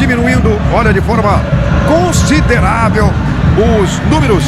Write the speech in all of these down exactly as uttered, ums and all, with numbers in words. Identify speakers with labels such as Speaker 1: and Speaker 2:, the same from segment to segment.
Speaker 1: diminuindo, olha, de forma considerável os números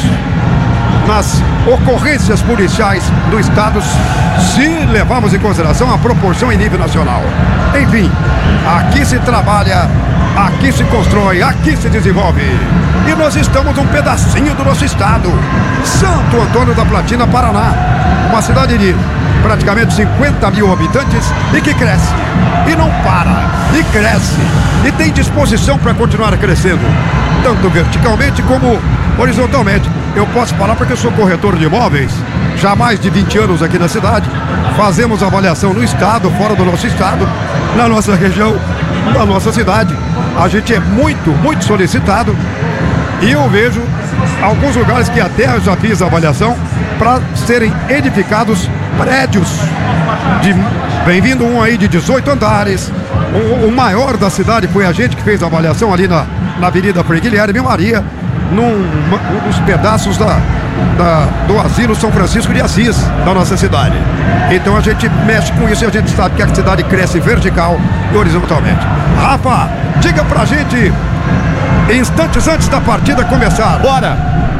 Speaker 1: nas ocorrências policiais do estado, se levarmos em consideração a proporção em nível nacional. Enfim, aqui se trabalha, aqui se constrói, aqui se desenvolve. E nós estamos um pedacinho do nosso estado, Santo Antônio da Platina, Paraná. Uma cidade de praticamente cinquenta mil habitantes e que cresce, e não para, e cresce, e tem disposição para continuar crescendo, tanto verticalmente como horizontalmente. Eu posso falar porque eu sou corretor de imóveis, já há mais de vinte anos aqui na cidade. Fazemos avaliação no estado, fora do nosso estado, na nossa região, na nossa cidade. A gente é muito, muito solicitado, e eu vejo alguns lugares que até eu já fiz a avaliação para serem edificados prédios de, bem-vindo um aí de dezoito andares. O, o maior da cidade foi a gente que fez a avaliação ali na, na Avenida Frei Guilherme Maria, num um dos pedaços da, da, do asilo São Francisco de Assis da nossa cidade. Então a gente mexe com isso e a gente sabe que a cidade cresce vertical e horizontalmente. Rafa, diga pra gente, instantes antes da partida começar,
Speaker 2: bora!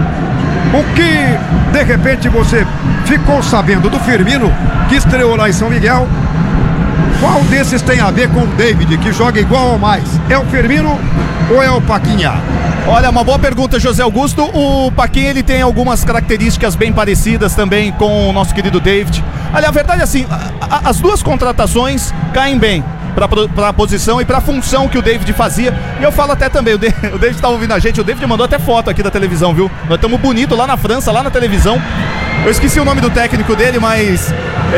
Speaker 1: O que de repente você ficou sabendo do Firmino, que estreou lá em São Miguel? Qual desses tem a ver com o David, que joga igual ou mais? É o Firmino ou é o Paquinha?
Speaker 2: Olha, uma boa pergunta, José Augusto. O Paquinha, ele tem algumas características bem parecidas também com o nosso querido David. Olha, a verdade é assim, a, a, as duas contratações caem bem para a posição e para a função que o David fazia. E eu falo até também, o, De, o David estava ouvindo a gente, o David mandou até foto aqui da televisão, viu? Nós estamos bonito lá na França, lá na televisão. Eu esqueci o nome do técnico dele, mas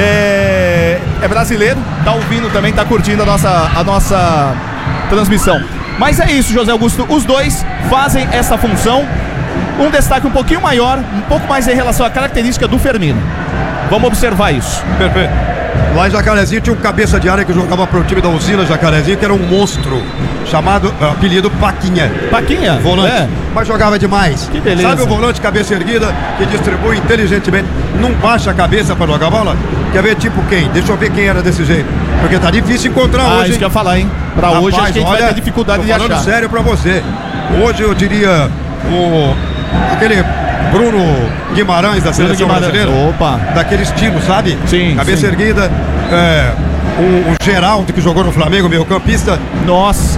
Speaker 2: é, é brasileiro, tá ouvindo também, tá curtindo a nossa, a nossa transmissão. Mas é isso, José Augusto, os dois fazem essa função. Um destaque um pouquinho maior, um pouco mais em relação à característica do Firmino. Vamos observar isso.
Speaker 1: Perfeito. Lá em Jacarezinho tinha um cabeça de área que jogava para o time da Usina Jacarezinho, que era um monstro, chamado, apelido Paquinha.
Speaker 2: Paquinha?
Speaker 1: Volante.
Speaker 2: É.
Speaker 1: Mas jogava demais.
Speaker 2: Que beleza.
Speaker 1: Sabe o volante cabeça erguida, que distribui inteligentemente, não baixa a cabeça para jogar bola? Quer ver tipo quem? Deixa eu ver quem era desse jeito, porque tá difícil encontrar
Speaker 2: ah,
Speaker 1: hoje.
Speaker 2: Isso que eu ia falar, hein? Pra
Speaker 1: Rapaz,
Speaker 2: hoje acho que a gente
Speaker 1: olha,
Speaker 2: vai ter dificuldade de achar.
Speaker 1: Tô falando sério pra você. Hoje eu diria o aquele Bruno Guimarães da seleção
Speaker 2: Guimarães.
Speaker 1: brasileira.
Speaker 2: Opa.
Speaker 1: Daquele estilo, sabe?
Speaker 2: Sim.
Speaker 1: Cabeça
Speaker 2: sim.
Speaker 1: erguida. É, o, o Geraldo que jogou no Flamengo, meio campista.
Speaker 2: Nossa.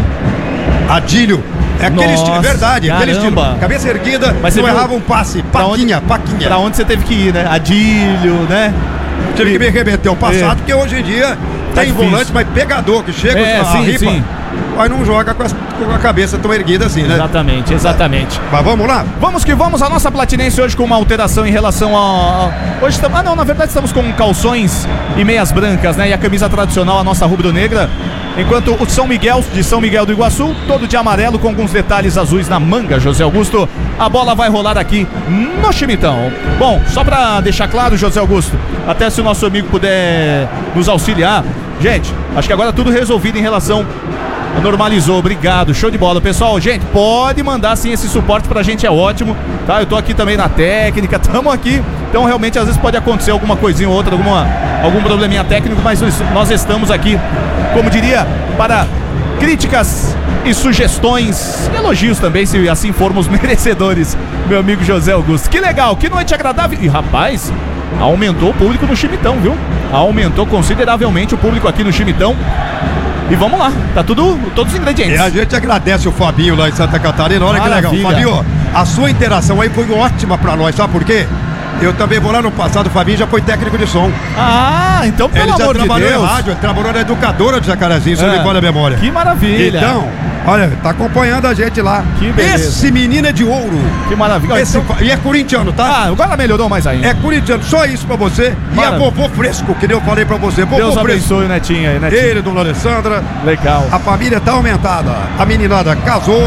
Speaker 1: Adílio. É aquele
Speaker 2: Nossa,
Speaker 1: estilo, verdade,
Speaker 2: caramba.
Speaker 1: aquele estilo. Cabeça erguida,
Speaker 2: mas
Speaker 1: não
Speaker 2: viu,
Speaker 1: errava um passe. Paquinha,
Speaker 2: onde,
Speaker 1: Paquinha.
Speaker 2: Pra onde você teve que ir, né? Adílio, né?
Speaker 1: Tive que me remeter ao passado, é. porque hoje em dia
Speaker 2: tá
Speaker 1: tem
Speaker 2: difícil.
Speaker 1: volante, mas pegador, que chega
Speaker 2: é,
Speaker 1: na
Speaker 2: sim,
Speaker 1: ripa,
Speaker 2: sim.
Speaker 1: mas não joga com, as, com a cabeça tão erguida assim, né?
Speaker 2: Exatamente, exatamente.
Speaker 1: Mas vamos lá?
Speaker 2: Vamos que vamos, a nossa Platinense hoje com uma alteração em relação a... Hoje estamos... Ah não, na verdade estamos com calções e meias brancas, né? E a camisa tradicional, a nossa rubro-negra. Enquanto o São Miguel, de São Miguel do Iguaçu, todo de amarelo com alguns detalhes azuis na manga, José Augusto. A bola vai rolar aqui no Chimitão. Bom, só pra deixar claro, José Augusto, até se o nosso amigo puder nos auxiliar. Gente, acho que agora tudo resolvido em relação... Normalizou, obrigado, show de bola. Pessoal, gente, pode mandar sim esse suporte pra gente, é ótimo, tá? Eu tô aqui também na técnica, tamo aqui. Então realmente às vezes pode acontecer alguma coisinha ou outra, alguma, algum probleminha técnico, mas nós estamos aqui, como diria, para críticas e sugestões, elogios também, se assim formos merecedores, meu amigo José Augusto. Que legal, que noite agradável. E rapaz, aumentou o público no Chimitão, viu? Aumentou consideravelmente o público aqui no Chimitão. E vamos lá, tá tudo, todos os ingredientes.
Speaker 1: E a gente agradece o Fabinho lá em Santa Catarina, olha
Speaker 2: Maravilha.
Speaker 1: que legal. Fabinho, a sua interação aí foi ótima pra nós, sabe por quê? Eu também vou lá no passado, o Fabinho já foi técnico de som.
Speaker 2: Ah, então pelo
Speaker 1: ele já
Speaker 2: amor de
Speaker 1: trabalhou
Speaker 2: Deus.
Speaker 1: em rádio, ele trabalhou na educadora de Jacarezinho, se
Speaker 2: É.
Speaker 1: não me falha a memória.
Speaker 2: Que maravilha.
Speaker 1: Então, olha, tá acompanhando a gente lá.
Speaker 2: Que beleza.
Speaker 1: Esse menino é de ouro.
Speaker 2: Que maravilha.
Speaker 1: Esse,
Speaker 2: Então...
Speaker 1: E é corintiano, tá?
Speaker 2: Ah, agora melhorou mais ainda.
Speaker 1: É corintiano, só isso pra você.
Speaker 2: Maravilha.
Speaker 1: E a vovô fresco, que eu falei pra você. Vovô
Speaker 2: Deus
Speaker 1: fresco.
Speaker 2: abençoe o netinho aí, netinho.
Speaker 1: Ele, dona Alessandra.
Speaker 2: Legal.
Speaker 1: A família tá aumentada. A meninada casou.